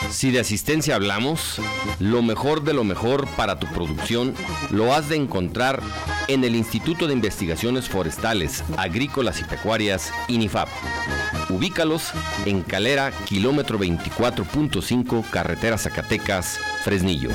Si de asistencia hablamos, lo mejor de lo mejor para tu producción lo has de encontrar en el Instituto de Investigaciones Forestales, Agrícolas y Pecuarias, INIFAP. Ubícalos en Calera, kilómetro 24.5, carretera Zacatecas, Fresnillo.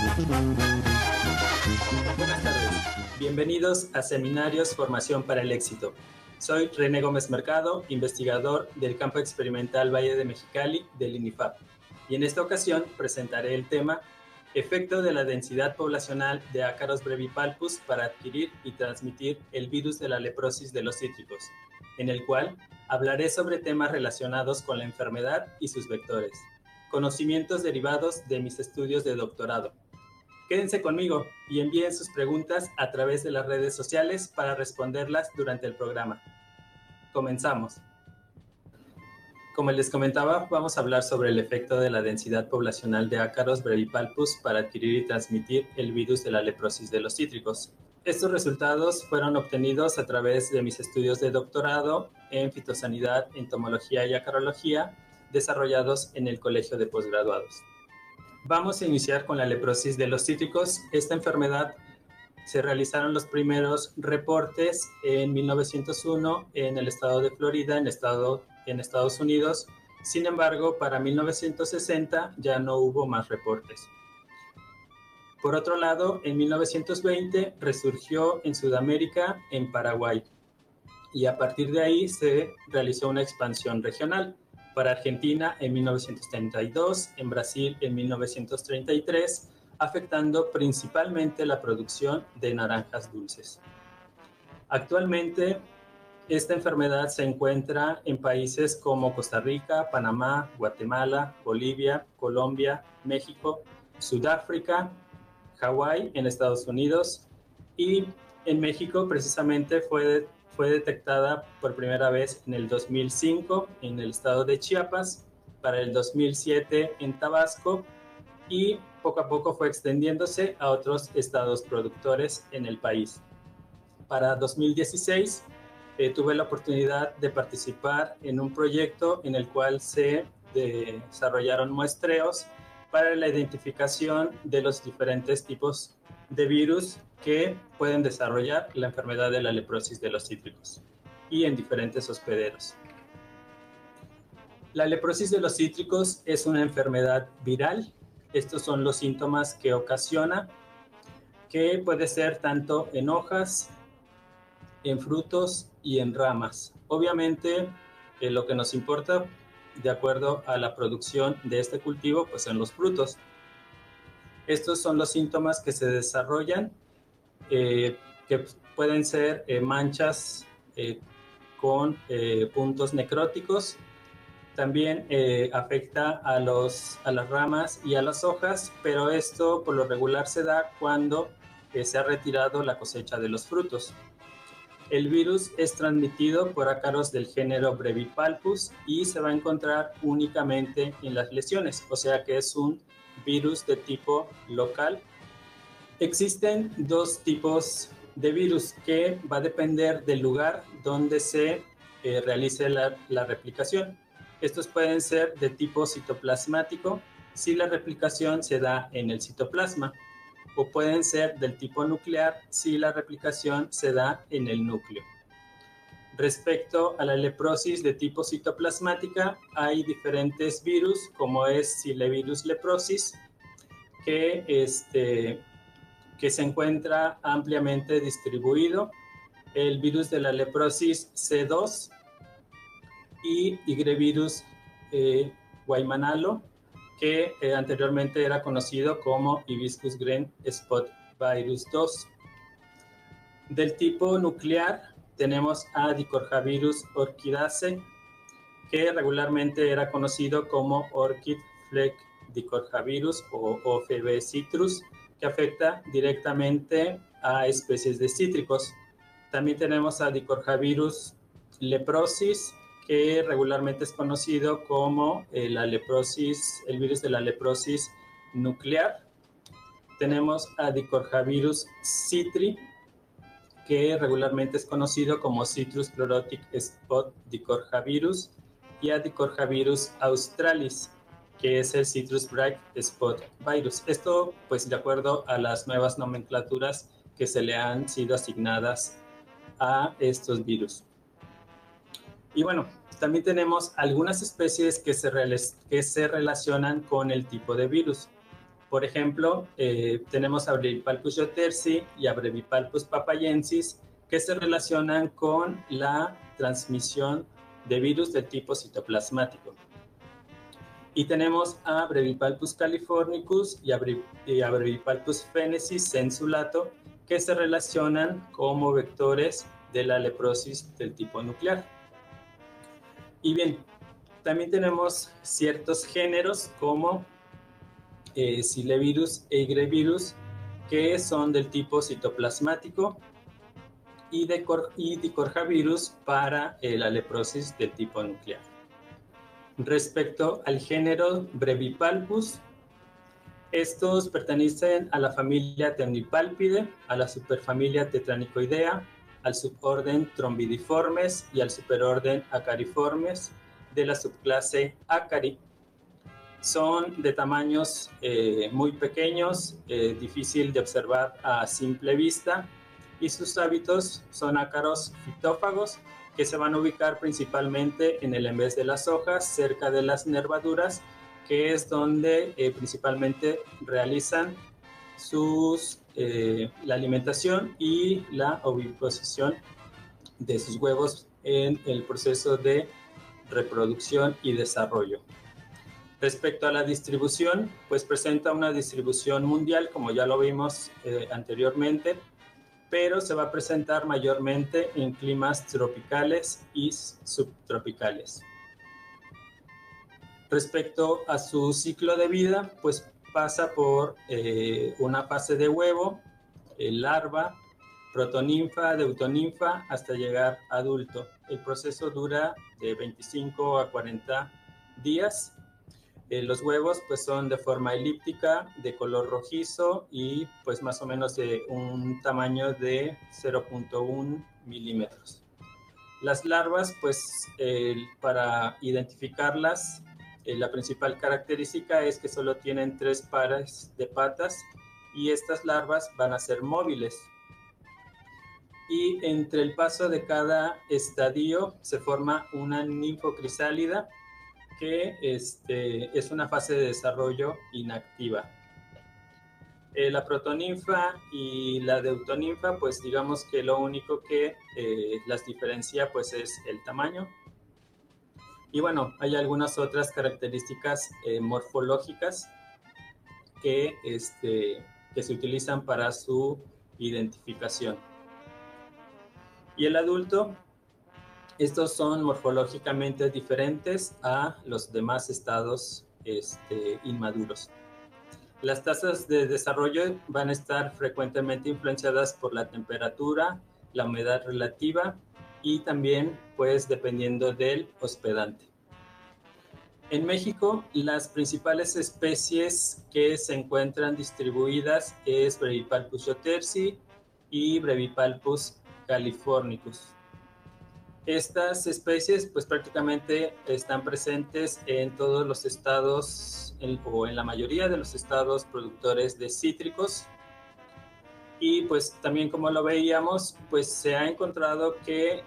Buenas tardes, bienvenidos a Seminarios Formación para el Éxito. Soy René Gómez Mercado, investigador del Campo Experimental Valle de Mexicali del INIFAP. Y en esta ocasión presentaré el tema Efecto de la densidad poblacional de ácaros brevipalpus para adquirir y transmitir el virus de la leprosis de los cítricos, en el cual hablaré sobre temas relacionados con la enfermedad y sus vectores, conocimientos derivados de mis estudios de doctorado. Quédense conmigo y envíen sus preguntas a través de las redes sociales para responderlas durante el programa. Comenzamos. Como les comentaba, vamos a hablar sobre el efecto de la densidad poblacional de ácaros brevipalpus para adquirir y transmitir el virus de la leprosis de los cítricos. Estos resultados fueron obtenidos a través de mis estudios de doctorado en fitosanidad, entomología y acarología, desarrollados en el Colegio de Posgraduados. Vamos a iniciar con la leprosis de los cítricos. Esta enfermedad se realizaron los primeros reportes en 1901 en el estado de Florida, en Estados Unidos. Sin embargo, para 1960 ya no hubo más reportes. Por otro lado, en 1920 resurgió en Sudamérica, en Paraguay, y a partir de ahí se realizó una expansión regional. Para Argentina en 1932, en Brasil en 1933, afectando principalmente la producción de naranjas dulces. Actualmente, esta enfermedad se encuentra en países como Costa Rica, Panamá, Guatemala, Bolivia, Colombia, México, Sudáfrica, Hawái en Estados Unidos, y en México precisamente fue detectada por primera vez en el 2005 en el estado de Chiapas, para el 2007 en Tabasco, y poco a poco fue extendiéndose a otros estados productores en el país. Para 2016 tuve la oportunidad de participar en un proyecto en el cual se desarrollaron muestreos para la identificación de los diferentes tipos de virus que pueden desarrollar la enfermedad de la leprosis de los cítricos y en diferentes hospederos. La leprosis de los cítricos es una enfermedad viral. Estos son los síntomas que ocasiona, que puede ser tanto en hojas, en frutos y en ramas. Obviamente, lo que nos importa, de acuerdo a la producción de este cultivo, pues en los frutos. Estos son los síntomas que se desarrollan, que pueden ser manchas con puntos necróticos. También afecta a las ramas y a las hojas, pero esto por lo regular se da cuando se ha retirado la cosecha de los frutos. El virus es transmitido por ácaros del género Brevipalpus y se va a encontrar únicamente en las lesiones, o sea que es un virus de tipo local. Existen dos tipos de virus que va a depender del lugar donde se realice la replicación. Estos pueden ser de tipo citoplasmático si la replicación se da en el citoplasma, o pueden ser del tipo nuclear si la replicación se da en el núcleo. Respecto a la leprosis de tipo citoplasmática, hay diferentes virus, como es Silevirus leprosis, que se encuentra ampliamente distribuido, el virus de la leprosis C2 y Ygrevirus Guaymanalo, que anteriormente era conocido como Hibiscus green spot virus 2. Del tipo nuclear tenemos a Dicorjavirus orchidaceae, que regularmente era conocido como Orchid Fleck Dicorjavirus o OFB citrus, que afecta directamente a especies de cítricos. También tenemos a Dicorjavirus leprosis, que regularmente es conocido como el virus de la leprosis nuclear. Tenemos a Dicorjavirus citri, que regularmente es conocido como Citrus Chlorotic Spot Dicorjavirus, y a Dicorjavirus australis, que es el Citrus Bright Spot Virus. Esto, pues, de acuerdo a las nuevas nomenclaturas que se le han sido asignadas a estos virus. Y bueno, también tenemos algunas especies que se relacionan con el tipo de virus. Por ejemplo, tenemos Abrevipalpus jotersi y Abrevipalpus papayensis, que se relacionan con la transmisión de virus de tipo citoplasmático. Y tenemos a Abrevipalpus californicus y Abrevipalpus phoenesis sensulato, que se relacionan como vectores de la leprosis del tipo nuclear. Y bien, también tenemos ciertos géneros como Silevirus e Igrevirus, que son del tipo citoplasmático, y Dicorjavirus para la leprosis del tipo nuclear. Respecto al género Brevipalpus, estos pertenecen a la familia Temnipalpide, a la superfamilia Tetranicoidea, al suborden Trombidiformes y al superorden Acariformes de la subclase Acari. Son de tamaños muy pequeños, difícil de observar a simple vista, y sus hábitos son ácaros fitófagos que se van a ubicar principalmente en el envés de las hojas, cerca de las nervaduras, que es donde principalmente realizan la alimentación y la oviposición de sus huevos en el proceso de reproducción y desarrollo. Respecto a la distribución, pues presenta una distribución mundial, como ya lo vimos anteriormente, pero se va a presentar mayormente en climas tropicales y subtropicales. Respecto a su ciclo de vida, pues pasa por una fase de huevo, larva, protoninfa, deutoninfa, hasta llegar a adulto. El proceso dura de 25 a 40 días. Los huevos pues son de forma elíptica, de color rojizo y pues más o menos de un tamaño de 0.1 milímetros. Las larvas pues para identificarlas, la principal característica es que solo tienen 3 pares de patas y estas larvas van a ser móviles. Y entre el paso de cada estadio se forma una ninfocrisálida, que es una fase de desarrollo inactiva. La protoninfa y la deutoninfa, pues digamos que lo único que las diferencia pues es el tamaño. Y bueno, hay algunas otras características morfológicas que se utilizan para su identificación. Y el adulto, estos son morfológicamente diferentes a los demás estados inmaduros. Las tasas de desarrollo van a estar frecuentemente influenciadas por la temperatura, la humedad relativa y también, pues, dependiendo del hospedante. En México, las principales especies que se encuentran distribuidas es Brevipalpus jotersi y Brevipalpus californicus. Estas especies pues prácticamente están presentes en todos los estados o en la mayoría de los estados productores de cítricos, y pues también, como lo veíamos, pues se ha encontrado que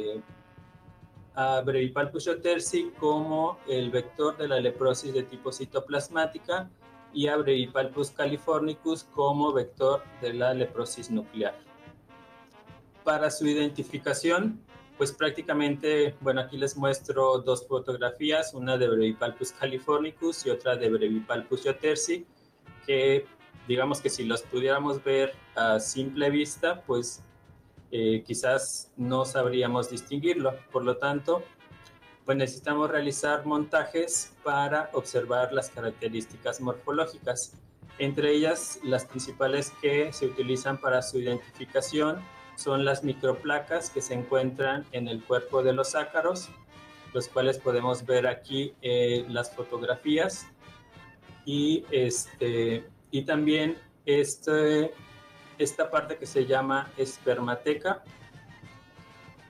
a Brevipalpus jotersi como el vector de la leprosis de tipo citoplasmática y a Brevipalpus californicus como vector de la leprosis nuclear. Para su identificación, pues prácticamente, bueno, aquí les muestro 2 fotografías, una de Brevipalpus californicus y otra de Brevipalpus jotersi, que digamos que si los pudiéramos ver a simple vista, pues quizás no sabríamos distinguirlo. Por lo tanto, pues necesitamos realizar montajes para observar las características morfológicas. Entre ellas, las principales que se utilizan para su identificación son las microplacas que se encuentran en el cuerpo de los ácaros, los cuales podemos ver aquí las fotografías, y también esta parte que se llama espermateca,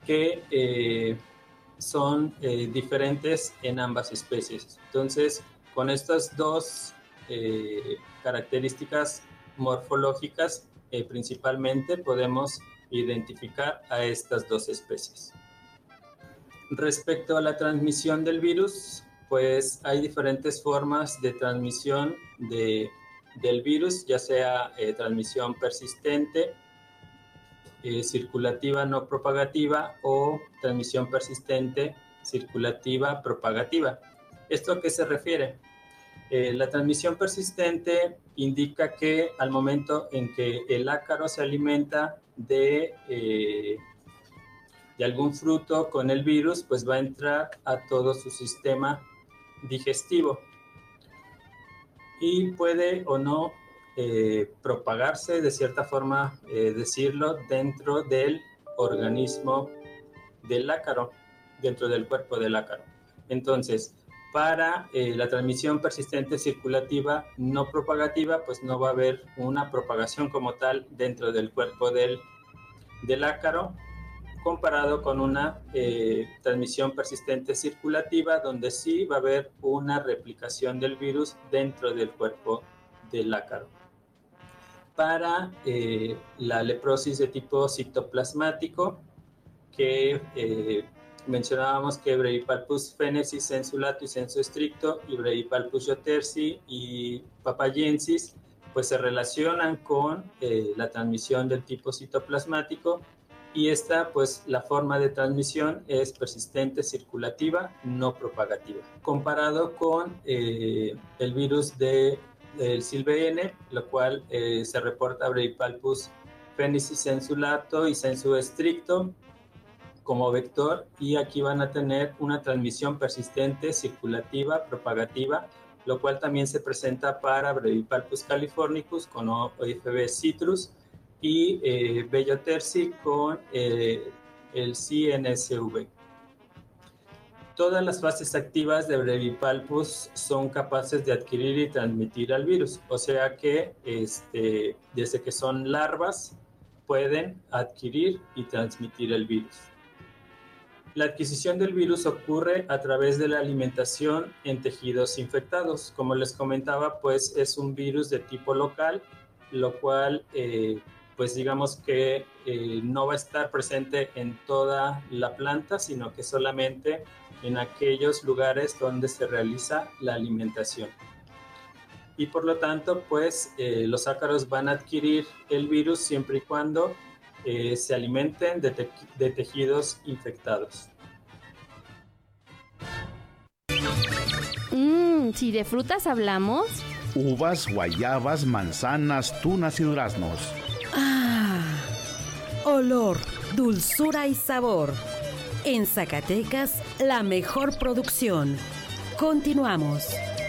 que son diferentes en ambas especies. Entonces, Con estas dos características morfológicas, principalmente podemos identificar a estas dos especies. Respecto a la transmisión del virus, pues hay diferentes formas de transmisión del virus, ya sea transmisión persistente, circulativa no propagativa o transmisión persistente, circulativa propagativa. ¿Esto a qué se refiere? La transmisión persistente indica que al momento en que el ácaro se alimenta de algún fruto con el virus, pues va a entrar a todo su sistema digestivo y puede o no propagarse, de cierta forma decirlo, dentro del organismo del ácaro, dentro del cuerpo del ácaro. Entonces, para la transmisión persistente circulativa no propagativa, pues no va a haber una propagación como tal dentro del cuerpo del ácaro, comparado con una transmisión persistente circulativa, donde sí va a haber una replicación del virus dentro del cuerpo del ácaro. Para la leprosis de tipo citoplasmático, que mencionábamos que Brevipalpus phoenesis, sensu lato y sensu stricto, y Brevipalpus jotersi y papayensis, pues se relacionan con la transmisión del tipo citoplasmático, y esta, pues la forma de transmisión es persistente circulativa no propagativa, comparado con el virus del Silvene, lo cual se reporta Brevipalpus phoenesis, sensu lato y sensu stricto como vector, y aquí van a tener una transmisión persistente circulativa propagativa, lo cual también se presenta para Brevipalpus californicus con OFB citrus y B. jotersi con el CNSV. Todas las fases activas de Brevipalpus son capaces de adquirir y transmitir al virus, o sea que desde que son larvas pueden adquirir y transmitir el virus. La adquisición del virus ocurre a través de la alimentación en tejidos infectados. Como les comentaba, pues es un virus de tipo local, lo cual pues digamos que no va a estar presente en toda la planta, sino que solamente en aquellos lugares donde se realiza la alimentación. Y por lo tanto, pues los ácaros van a adquirir el virus siempre y cuando se alimenten de tejidos infectados. Si de frutas hablamos, uvas, guayabas, manzanas, tunas y duraznos. Olor, dulzura y sabor. En Zacatecas, la mejor producción. Continuamos.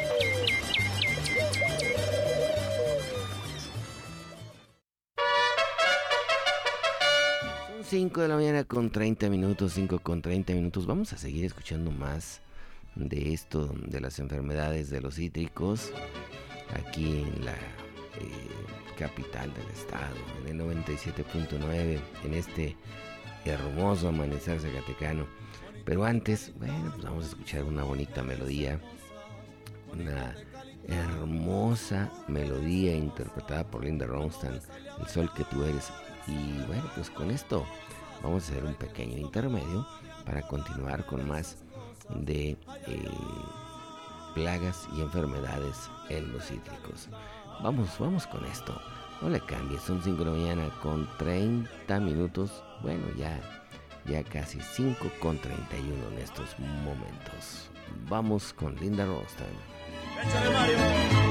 Son 5 de la mañana con 30 minutos, 5 con 30 minutos. Vamos a seguir escuchando más de esto, de las enfermedades de los cítricos, aquí en la capital del estado, en el 97.9, en este hermoso amanecer zacatecano. Pero antes, bueno, pues vamos a escuchar una bonita melodía, una hermosa melodía interpretada por Linda Ronstadt, El sol que tú eres. Y bueno, pues con esto vamos a hacer un pequeño intermedio para continuar con más de plagas y enfermedades en los cítricos. Vamos con esto. No le cambies, son 5 de la mañana con 30 minutos. Bueno, ya casi 5 con 31 en estos momentos. Vamos con Linda Ronstadt. Échale, Mario.